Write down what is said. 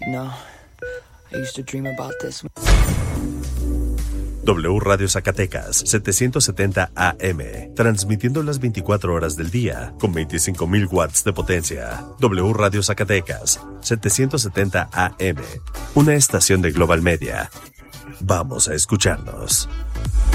No, I used to dream about this. W Radio Zacatecas, 770 AM, transmitiendo las 24 horas del día, con 25,000 watts de potencia. W Radio Zacatecas, 770 AM, una estación de Global Media. Vamos a escucharnos.